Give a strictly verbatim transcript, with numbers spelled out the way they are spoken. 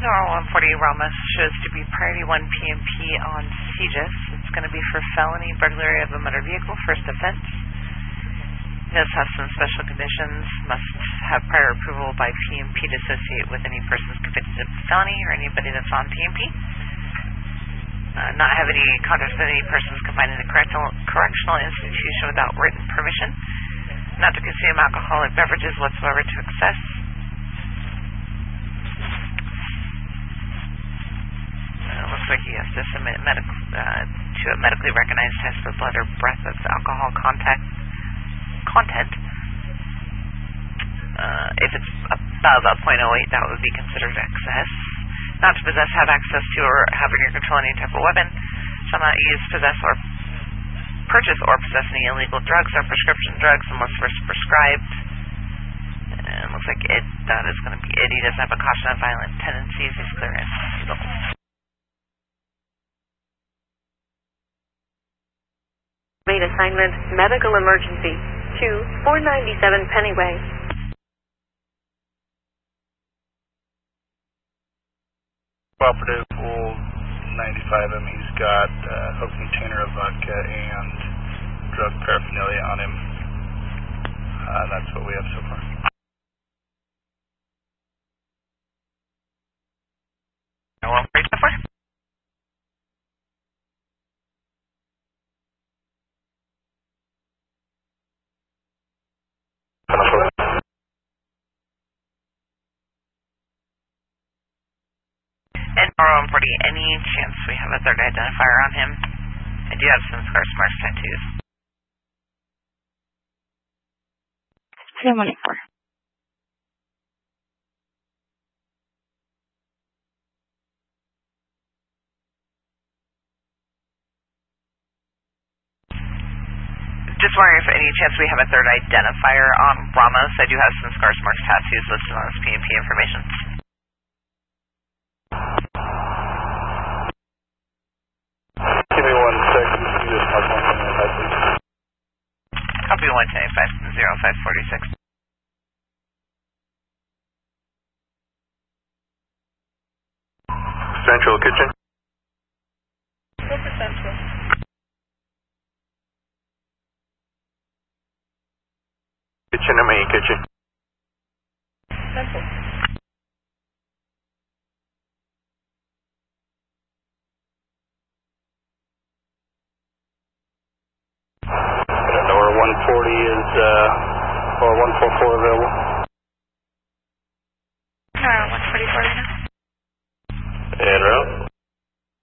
Nora one forty Ramos shows to be priority one P M P on C G I S. It's going to be for felony burglary of a motor vehicle, first offense. It does have some special conditions. Must have prior approval by P M P to associate with any persons convicted of felony or anybody that's on P M P. Uh, not have any contact with any persons confined in a correctional, correctional institution without written permission. Not to consume alcoholic beverages whatsoever to excess. It looks like he has to submit medical, uh, to a medically recognized test for blood or breath of alcohol contact content. Uh, if it's above a point oh eight, that would be considered excess. Not to possess, have access to, or have under control any type of weapon. Shall not use, possess, or purchase or possess any illegal drugs or prescription drugs unless first prescribed. And it looks like it, that is going to be it. He doesn't have a caution of violent tendencies. His clearance is local. Made assignment, medical emergency, to four ninety-seven Pennyway. Cooperative Old ninety-five M. He's got uh, a container of vodka and drug paraphernalia on him. Uh, that's what we have so far. Well, right so far. And Nora one forty, any chance we have a third identifier on him? I do have some scar marks tattoos. seven one four. Just wondering if any chance we have a third identifier on Ramos. I do have some scars marks tattoos listed on his P M P information. Give me one second. You just mark one seventy-five, please. Copy one seventy-five, zero five forty-six. Central Kitchen. Go for Central. Kitchen, how many kitchen? Central. Nora one forty is, uh, or one forty-four available.